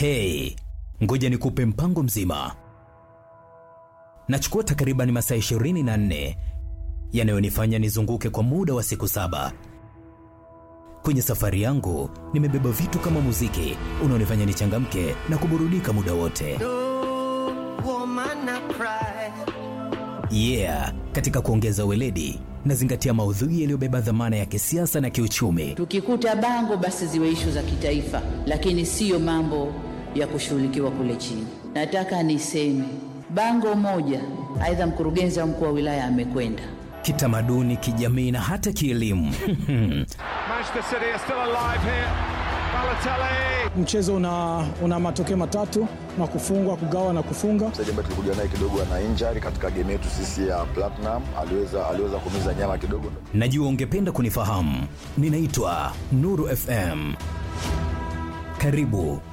Hey, ngoja nikupe mpango mzima. Nachukua takriban masaa 24 yanayonifanya nizunguke kwa muda wa siku 7. Kwenye safari yangu nimebeba vitu kama muziki unaonifanya nichangamke na kuburudika muda wote. Yeah, katika kuongeza weledi nazingatia maudhui yaliyobeba dhamana ya kisiasa na kiuchumi. Tukikuta bango basi ziwe issue za kitaifa, lakini sio mambo ya kushughulikiwa kule chini. Nataka niseme bango moja, aidha mkurugenzi au mkuu wa wilaya amekwenda Kitamaduni, kijamii na hata kielimu. Manchester City are still alive here. Balotelli. Mchezo una matokeo matatu, na kufungwa, kugawa na kufunga. Mchezaji ambaye tulikuja naye kidogo ana injury katika game yetu sisi ya Platinum, aliweza kumiza nyama kidogo. Najua ungependa kunifahamu. Ninaitwa Nuru FM. Karibu